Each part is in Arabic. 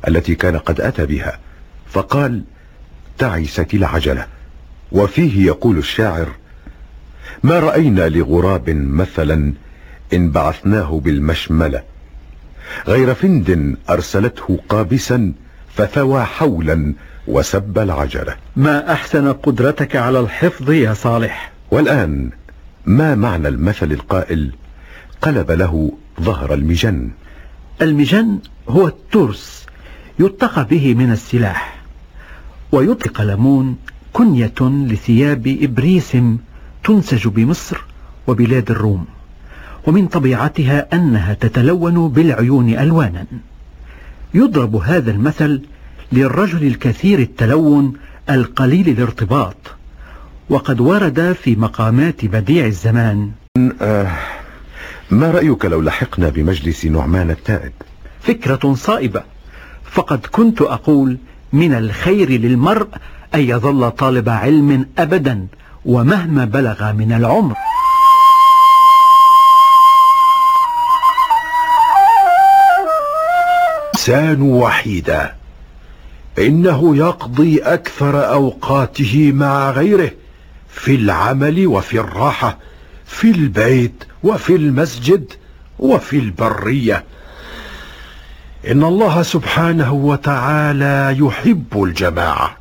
التي كان قد أتى بها، فقال: تعست العجلة. وفيه يقول الشاعر: ما رأينا لغراب مثلا إن بعثناه بالمشملة، غير فند أرسلته قابسا فثوى حولا وسب العجلة. ما أحسن قدرتك على الحفظ يا صالح. والآن ما معنى المثل القائل: قلب له ظهر المجن؟ المجن هو الترس يتقى به من السلاح، ويطلق لمون كنية لثياب إبريس تنسج بمصر وبلاد الروم، ومن طبيعتها أنها تتلون بالعيون ألوانا. يضرب هذا المثل للرجل الكثير التلون القليل الارتباط، وقد ورد في مقامات بديع الزمان. ما رأيك لو لحقنا بمجلس نعمان التائب؟ فكرة صائبة، فقد كنت أقول: من الخير للمرء أن يظل طالب علم أبدا ومهما بلغ من العمر. إنسان وحيدا، إنه يقضي أكثر أوقاته مع غيره في العمل وفي الراحة، في البيت وفي المسجد وفي البرية. إن الله سبحانه وتعالى يحب الجماعة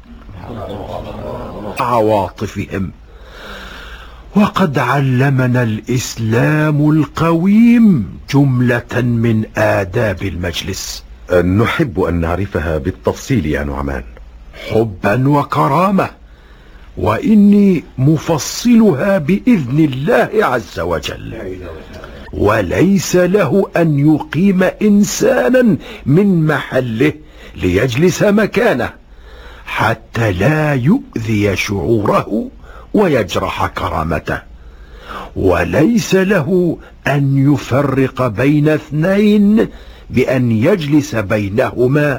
عواطفهم، وقد علمنا الإسلام القويم جملة من آداب المجلس نحب أن نعرفها بالتفصيل يا نعمان. حبا وكرامة، وإني مفصلها بإذن الله عز وجل. وليس له أن يقيم إنسانا من محله ليجلس مكانه حتى لا يؤذي شعوره ويجرح كرامته، وليس له أن يفرق بين اثنين بأن يجلس بينهما.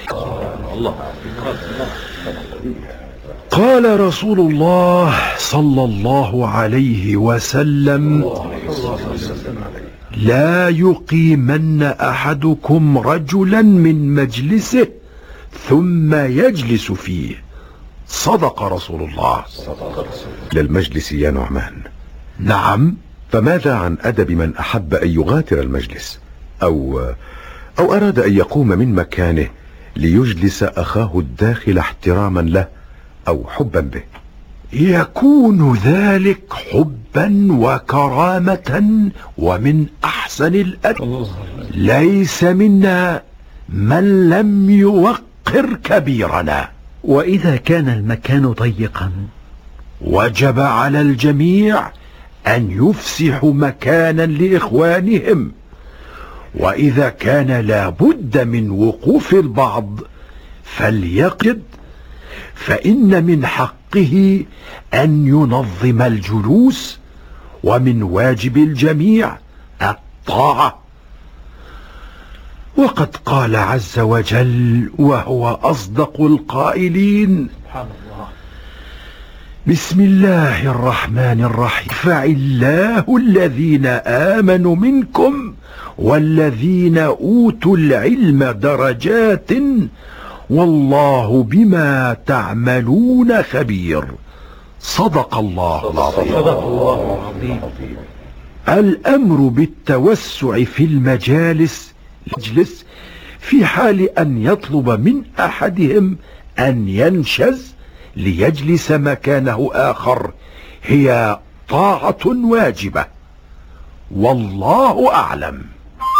قال رسول الله صلى الله عليه وسلم: لا يقيمن أحدكم رجلا من مجلسه ثم يجلس فيه. صدق رسول الله. للمجلس يا نعمان. نعم. فماذا عن أدب من أحب أن يغادر المجلس أو أراد أن يقوم من مكانه ليجلس أخاه الداخل احتراما له أو حبا به؟ يكون ذلك حبا وكرامة ومن أحسن الأدب. ليس منا من لم يوقر كبيرنا. وإذا كان المكان ضيقا وجب على الجميع أن يفسحوا مكانا لإخوانهم، وإذا كان لابد من وقوف البعض فليقد، فإن من حقه أن ينظم الجلوس، ومن واجب الجميع الطاعة. وقد قال عز وجل وهو أصدق القائلين: بسم الله الرحمن الرحيم: يرفع الله الذين آمنوا منكم والذين أوتوا العلم درجات والله بما تعملون خبير. صدق الله العظيم. الأمر بالتوسع في المجالس في حال أن يطلب من أحدهم أن ينشز ليجلس مكانه آخر هي طاعة واجبة، والله أعلم.